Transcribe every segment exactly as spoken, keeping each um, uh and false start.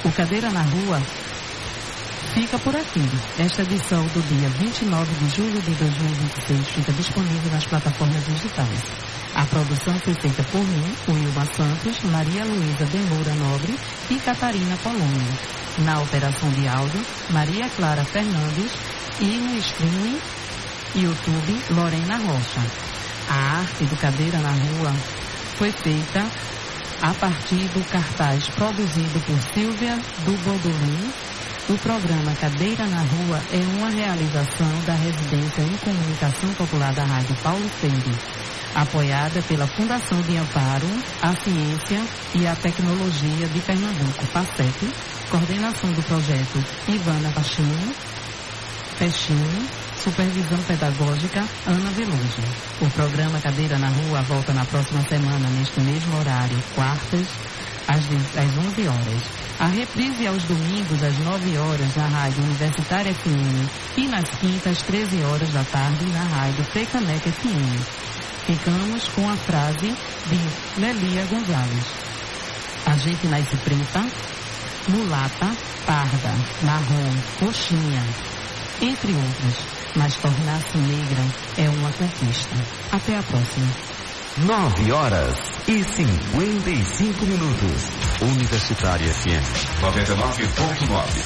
O Cadeira na Rua fica por aqui. Esta edição do dia vinte e nove de julho de dois mil e vinte e seis fica disponível nas plataformas digitais. A produção foi feita por mim, Wilma Santos, Maria Luísa de Moura Nobre e Catarina Polônia. Na operação de áudio, Maria Clara Fernandes e no streaming YouTube, Lorena Rocha. A arte do Cadeira na Rua foi feita a partir do cartaz produzido por Silvia do Bodolin. O programa Cadeira na Rua é uma realização da Residência em Comunicação Popular da Rádio Paulo Freire, apoiada pela Fundação de Amparo à Ciência e à Tecnologia de Pernambuco, PASEP, coordenação do projeto Ivana Pachini, Pechini, supervisão pedagógica Ana Veloso. O programa Cadeira na Rua volta na próxima semana, neste mesmo horário, quartas, às onze horas. A reprise aos domingos, às nove horas, na Rádio Universitária F M e nas quintas, às treze horas da tarde, na Rádio Frecaneca F M. Ficamos com a frase de Lelia Gonzalez. A gente nasce preta, mulata, parda, marrom, roxinha, entre outras, mas tornar-se negra é uma conquista. Até a próxima. Nove horas e cinquenta e cinco minutos. Universitária F M noventa e nove ponto nove.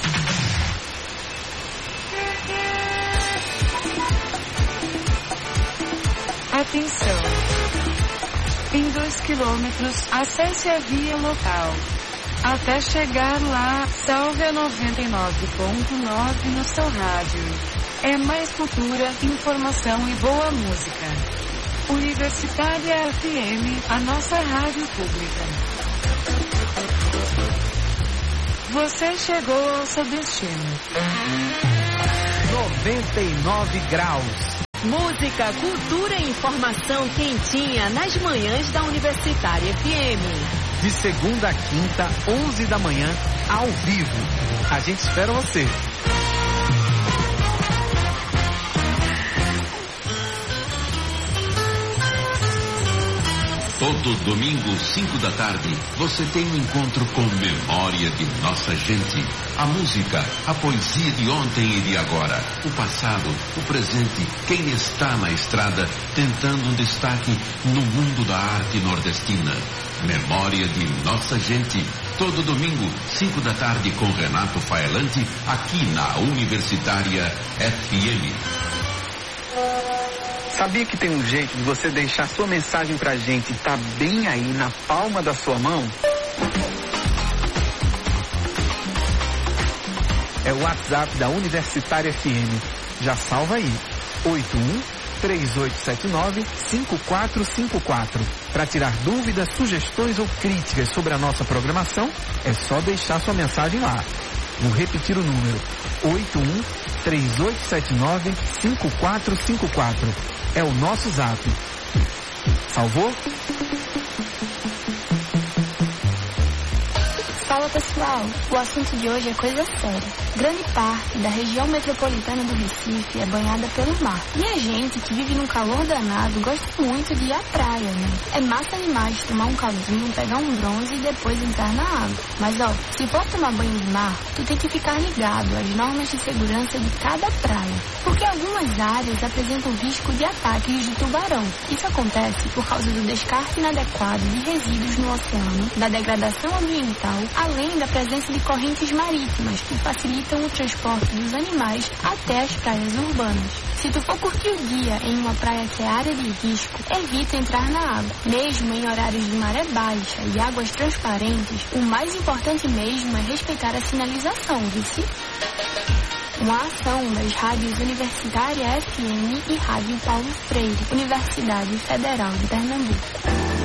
Atenção! Em dois quilômetros, acesse a via local. Até chegar lá, salve a noventa e nove ponto nove no seu rádio. É mais cultura, informação e boa música. Universitária F M, a nossa rádio pública. Você chegou ao seu destino. noventa e nove graus. Música, cultura e informação quentinha nas manhãs da Universitária F M. De segunda a quinta, onze da manhã, ao vivo. A gente espera você. Todo domingo, cinco da tarde, você tem um encontro com Memória de Nossa Gente. A música, a poesia de ontem e de agora. O passado, o presente, quem está na estrada tentando um destaque no mundo da arte nordestina. Memória de Nossa Gente. Todo domingo, cinco da tarde, com Renato Faelante, aqui na Universitária F M. Sabia que tem um jeito de você deixar sua mensagem pra gente tá bem aí na palma da sua mão? É o WhatsApp da Universitária F M. Já salva aí. oito um três oito sete nove cinco quatro cinco quatro. Para tirar dúvidas, sugestões ou críticas sobre a nossa programação, é só deixar sua mensagem lá. Vou repetir o número. oito um três oito sete nove cinco quatro cinco quatro. É o nosso zap. Salvou? Fala pessoal, o assunto de hoje é coisa séria. Grande parte da região metropolitana do Recife é banhada pelo mar. E a gente que vive num calor danado gosta muito de ir à praia, né? É massa demais tomar um calzinho, pegar um bronze e depois entrar na água. Mas ó, se for tomar banho de mar, tu tem que ficar ligado às normas de segurança de cada praia. Porque algumas áreas apresentam risco de ataques de tubarão. Isso acontece por causa do descarte inadequado de resíduos no oceano, da degradação ambiental, além da presença de correntes marítimas que facilitam o transporte dos animais até as praias urbanas. Se tu for curtir o dia em uma praia que é área de risco, evita entrar na água. Mesmo em horários de maré baixa e águas transparentes, o mais importante mesmo é respeitar a sinalização, vice? Uma ação das rádios Universitária F M e Rádio Paulo Freire, Universidade Federal de Pernambuco.